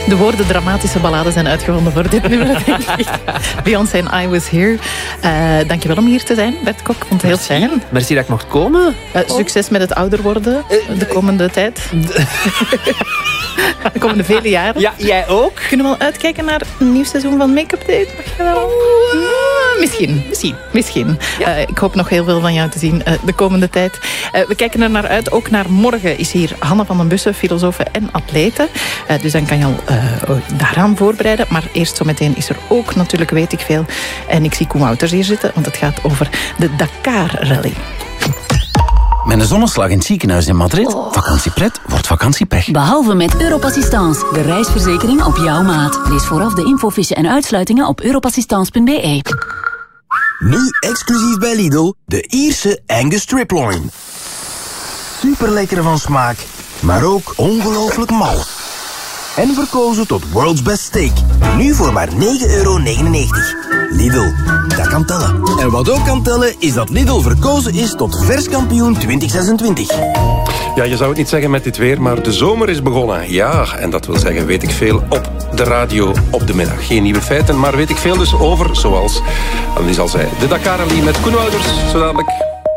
De woorden dramatische ballade zijn uitgevonden voor dit nummer, denk ik. Beyoncé en I Was Here. Dankjewel om hier te zijn, Bert Kok. Vond het heel fijn. Merci dat ik mocht komen. Succes met het ouder worden de komende tijd. De komende vele jaren. Ja, jij ook. Kunnen we al uitkijken naar een nieuw seizoen van Make-up Date? Mag je dat al? Misschien. Ja. Ik hoop nog heel veel van jou te zien de komende tijd. We kijken er naar uit. Ook naar morgen is hier Hanne van den Bussen, filosofe en atlete. Dus dan kan je al daaraan voorbereiden. Maar eerst zometeen is er ook natuurlijk Weet ik Veel. En ik zie Koen Wouters hier zitten, want het gaat over de Dakar Rally. Met een zonneslag in het ziekenhuis in Madrid. Vakantiepret wordt vakantiepech. Behalve met Europassistance, de reisverzekering op jouw maat. Lees vooraf de infofiche en uitsluitingen op europassistance.be. Nu exclusief bij Lidl, de Ierse Angus Striploin. Super lekker van smaak, maar ook ongelooflijk mal. En verkozen tot World's Best Steak. Nu voor maar €9,99. Lidl, dat kan tellen. En wat ook kan tellen, is dat Lidl verkozen is tot verskampioen 2026. Ja, je zou het niet zeggen met dit weer, maar de zomer is begonnen. Ja, en dat wil zeggen Weet ik Veel op de radio op de middag. Geen nieuwe feiten, maar Weet ik Veel dus over, zoals Annelies al zei, de Dakar Rally met Koen Wouters, zo dadelijk.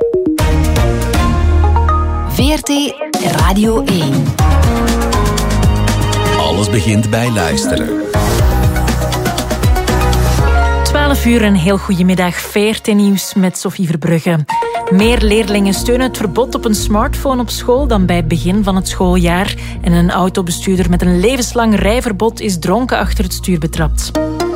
VRT Radio 1. Alles begint bij luisteren. 12 uur, een heel goedemiddag. VRT Nieuws met Sophie Verbrugge. Meer leerlingen steunen het verbod op een smartphone op school dan bij het begin van het schooljaar. En een autobestuurder met een levenslang rijverbod is dronken achter het stuur betrapt.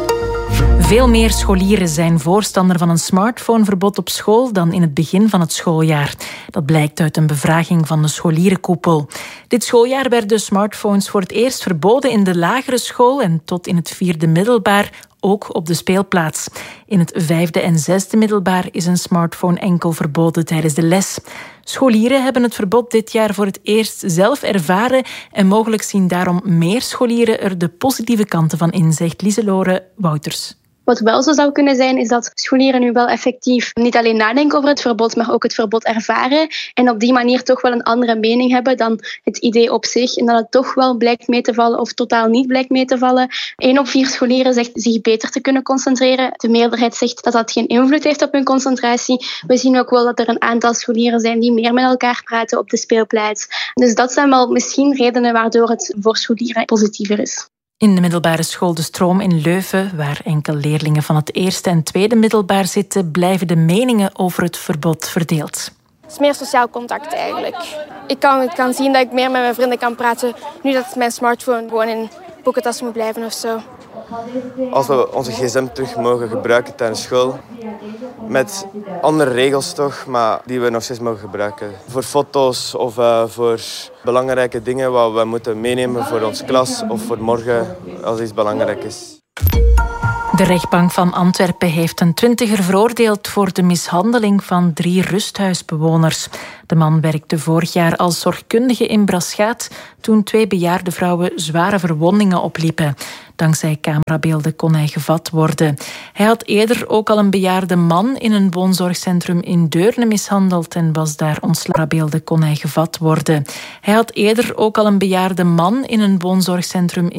Veel meer scholieren zijn voorstander van een smartphoneverbod op school dan in het begin van het schooljaar. Dat blijkt uit een bevraging van de scholierenkoepel. Dit schooljaar werden smartphones voor het eerst verboden in de lagere school en tot in het 4e middelbaar ook op de speelplaats. In het 5e en 6e middelbaar is een smartphone enkel verboden tijdens de les. Scholieren hebben het verbod dit jaar voor het eerst zelf ervaren en mogelijk zien daarom meer scholieren er de positieve kanten van in, zegt Lieselore Wouters. Wat wel zo zou kunnen zijn, is dat scholieren nu wel effectief niet alleen nadenken over het verbod, maar ook het verbod ervaren. En op die manier toch wel een andere mening hebben dan het idee op zich. En dat het toch wel blijkt mee te vallen of totaal niet blijkt mee te vallen. 1 op 4 scholieren zegt zich beter te kunnen concentreren. De meerderheid zegt dat dat geen invloed heeft op hun concentratie. We zien ook wel dat er een aantal scholieren zijn die meer met elkaar praten op de speelplaats. Dus dat zijn wel misschien redenen waardoor het voor scholieren positiever is. In de middelbare school De Stroom in Leuven, waar enkel leerlingen van het 1e en 2e middelbaar zitten, blijven de meningen over het verbod verdeeld. Het is meer sociaal contact eigenlijk. Ik kan zien dat ik meer met mijn vrienden kan praten, nu dat mijn smartphone gewoon in boekentas moet blijven of zo. Als we onze gsm terug mogen gebruiken tijdens school, met andere regels toch, maar die we nog steeds mogen gebruiken. Voor foto's of voor belangrijke dingen wat we moeten meenemen voor onze klas of voor morgen als iets belangrijk is. De rechtbank van Antwerpen heeft een 20er veroordeeld voor de mishandeling van 3 rusthuisbewoners. De man werkte vorig jaar als zorgkundige in Braschaat toen 2 bejaarde vrouwen zware verwondingen opliepen. Dankzij camerabeelden kon hij gevat worden. Hij had eerder ook al een bejaarde man in een woonzorgcentrum in Deurne mishandeld en was daar ontslagen. Beelden kon hij gevat worden. Hij had eerder ook al een bejaarde man in een woonzorgcentrum